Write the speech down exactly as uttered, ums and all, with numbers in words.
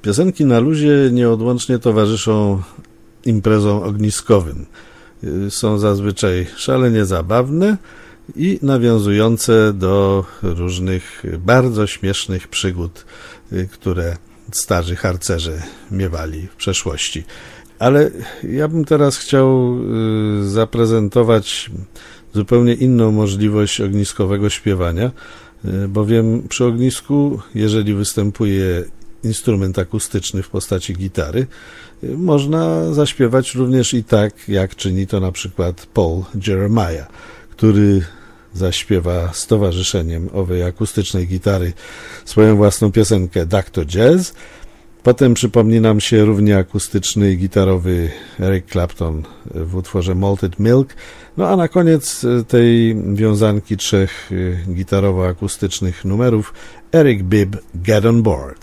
Piosenki na luzie nieodłącznie towarzyszą imprezom ogniskowym. Są zazwyczaj szalenie zabawne i nawiązujące do różnych bardzo śmiesznych przygód, które starzy harcerze miewali w przeszłości. Ale ja bym teraz chciał zaprezentować zupełnie inną możliwość ogniskowego śpiewania, bowiem przy ognisku, jeżeli występuje instrument akustyczny w postaci gitary, można zaśpiewać również i tak, jak czyni to na przykład Paul Jeremiah, który zaśpiewa z towarzyszeniem owej akustycznej gitary swoją własną piosenkę doktor Jazz. Potem przypomni nam się równie akustyczny i gitarowy Eric Clapton w utworze Malted Milk. No a na koniec tej wiązanki trzech gitarowo-akustycznych numerów Eric Bibb Get on Board.